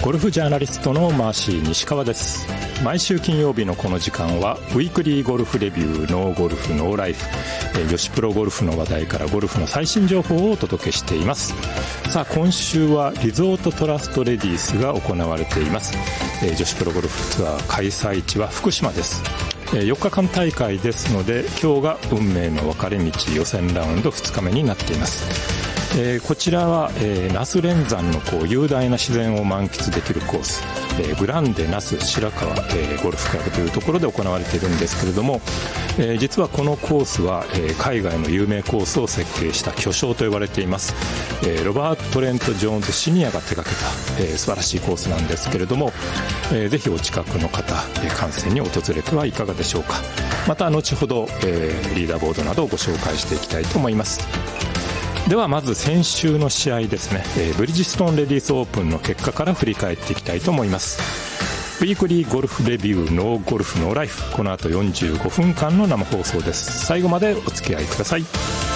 ゴルフジャーナリストのマーシー西川です。毎週金曜日のこの時間はウィークリーゴルフレビュー、ノーゴルフノーライフ、女子プロゴルフの話題からゴルフの最新情報をお届けしています。さあ、今週はリゾートトラストレディースが行われています。女子プロゴルフツアー開催地は福島です。4日間大会ですので、今日が運命の分かれ道予選ラウンド2日目になっています。こちらは、那須連山の雄大な自然を満喫できるコース、グランデ那須白川、ゴルフクラブというところで行われているんですけれども、実はこのコースは、海外の有名コースを設計した巨匠と呼ばれています、ロバート・トレント・ジョーンズシニアが手掛けた、素晴らしいコースなんですけれども、ぜひお近くの方、観戦に訪れてはいかがでしょうか。また後ほど、リーダーボードなどをご紹介していきたいと思います。ではまず先週の試合ですね、ブリヂストンレディースオープンの結果から振り返っていきたいと思います。ウィークリーゴルフレビュー、ノーゴルフノーライフ、この後45分間の生放送です。最後までお付き合いください。